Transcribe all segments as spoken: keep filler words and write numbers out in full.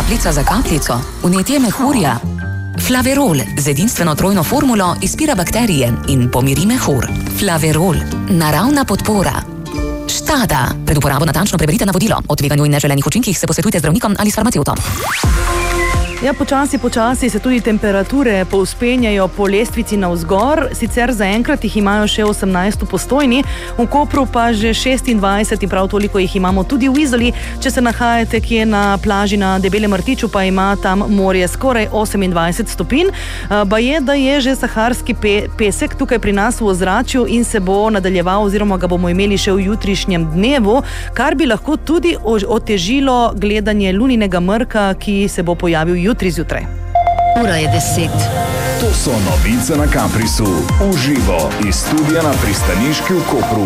kapljica za kapljico, vnetje mehurja. Flaverol z edinstveno trojno formulo izpira bakterije in pomiri mehur. Flaverol, naravna podpora. Štada. Pred uporabo natančno preberite navodilo. O tveganju in neželenih učinkih se posvetujte z zdravnikom ali s farmacevtom. Ja, počasi, počasi se tudi temperature povzpenjajo po lestvici navzgor, sicer zaenkrat jih imajo še osemnajst v Postojni, v Kopru pa že šestindvajset in prav toliko jih imamo tudi v Izoli. Če se nahajate kje na plaži na Debelem rtiču, pa ima tam morje skoraj osemindvajset stopinj. Baje, da je že saharski pe pesek tukaj pri nas v ozračju in se bo nadaljeval oziroma ga bomo imeli še v jutrišnjem dnevu, kar bi lahko tudi otežilo gledanje luninega mrka, ki se bo pojavil jutri. jutri zjutraj. Ura je deset. To so novice na Kaprisu. Uživo iz studia na Pristaniški v Kopru.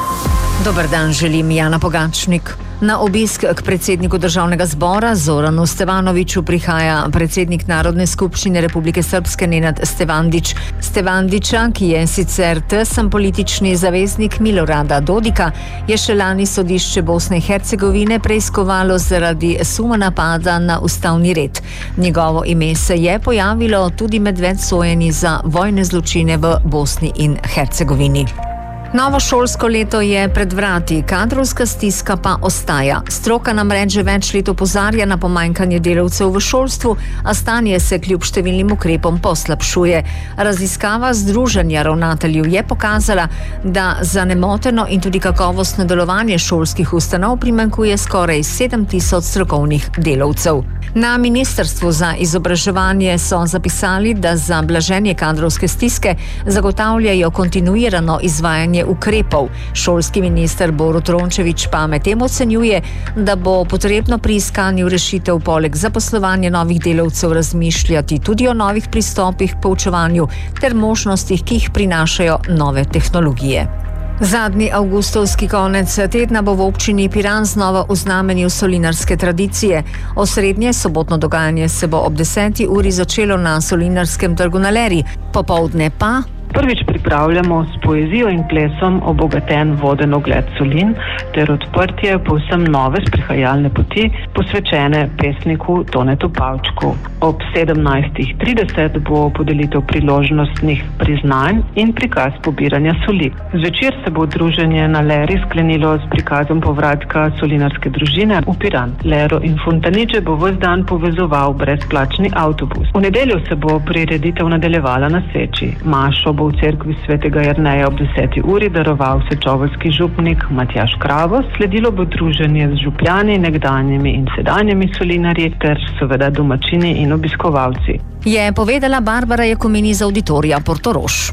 Dober dan, želim Jana Pogačnik. Na obisk k predsedniku državnega zbora Zoranu Stevanoviću prihaja predsednik Narodne skupščine Republike Srpske Nenad Stevandić. Stevandića, ki je sicer tesen politični zaveznik Milorada Dodika, je še lani sodišče Bosne in Hercegovine preiskovalo zaradi suma napada na ustavni red. Njegovo ime se je pojavilo tudi med več sojenji za vojne zločine v Bosni in Hercegovini. Novo šolsko leto je pred vrati, kadrovska stiska pa ostaja. Stroka namreč že več let opozarja na pomanjkanje delavcev v šolstvu, a stanje se kljub številnim ukrepom poslabšuje. Raziskava Združenja ravnateljev je pokazala, da za nemoteno in tudi kakovostno delovanje šolskih ustanov primanjkuje skoraj sedem tisoč strokovnih delavcev. Na Ministrstvu za izobraževanje so zapisali, da za blaženje kadrovske stiske zagotavljajo kontinuirano izvajanje ukrepov. Šolski minister Borut Rončević pa medtem ocenjuje, da bo potrebno pri iskanju rešitev poleg zaposlovanja novih delavcev razmišljati tudi o novih pristopih k poučevanju ter možnostih, ki jih prinašajo nove tehnologije. Zadnji avgustovski konec tedna bo v občini Piran znova v znamenju solinarske tradicije. Osrednje sobotno dogajanje se bo ob deseti uri začelo na Solinarskem trgu na Leri, popoldne pa Prvič pripravljamo s poezijo in plesom obogaten voden ogled Solin ter odprtje povsem nove sprehajalne poti, posvečene pesniku Tonetu Pavčku. Ob sedemnajst trideset bo podelitev priložnostnih priznanj in prikaz pobiranja soli. Zvečer se bo druženje na Leri sklenilo s prikazom povratka solinarske družine v Piran. Lero in Fontaniče bo ves dan povezoval brezplačni avtobus. V nedeljo se bo prireditev nadaljevala na Seči. Mašo bo v cerkvi svetega Jerneja ob deseti uri daroval sečoveljski župnik Matjaž Kravo, sledilo bo druženje z župljani, nekdanjimi in sedanjimi solinarji ter seveda domačini in obiskovalci. Je povedala Barbara Jakomini z auditorija Portorož.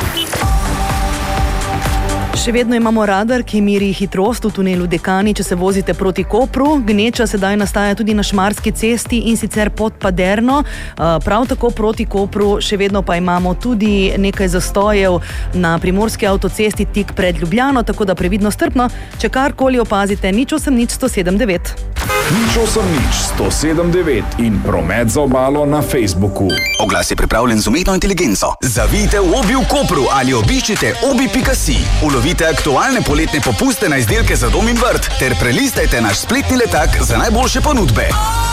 Še vedno imamo radar, ki meri hitrost v tunelu Dekani, če se vozite proti Kopru. Gneča sedaj nastaja tudi na Šmarski cesti in sicer pod Paderno. Prav tako proti Kopru, še vedno pa imamo tudi nekaj zastojev na primorski avtocesti tik pred Ljubljano, tako da previdno strpno, če karkoli opazite, nič osem nič sto sedem devet. Nič osem nič sto sedem devet in promet za obalo na Facebooku. Oglas je pripravljen z umetno inteligenco. Zavijte v Obi v Kopru ali obiščite obi pika si. Ulovite aktualne poletne popuste na izdelke za dom in vrt ter prelistajte naš spletni letak za najboljše ponudbe.